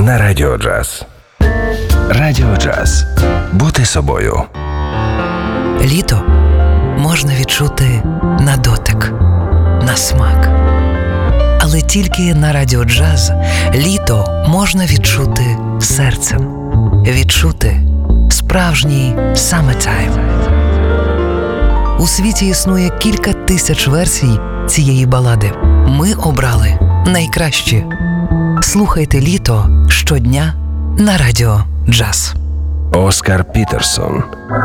на Радіо Джаз. Радіо Джаз. Бути собою. Літо можна відчути на дотик, на смак. Але тільки на Радіо Джаз літо можна відчути серцем. Відчути справжній summertime. У світі існує кілька тисяч версій цієї балади. Ми обрали найкращі. Слухайте літо щодня на Радіо Джаз. Оскар Пітерсон.